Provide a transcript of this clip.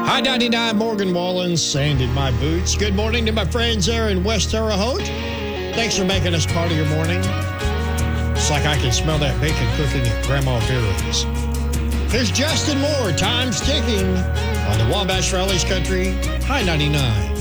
Hi, 99, Morgan Wallen, sanded my boots. Good morning to my friends there in West Terre Haute. Thanks for making us part of your morning. It's like I can smell that bacon cooking at Grandma Vera's. Here's Justin Moore, Time's Ticking, on the Wabash Rallies Country, High 99.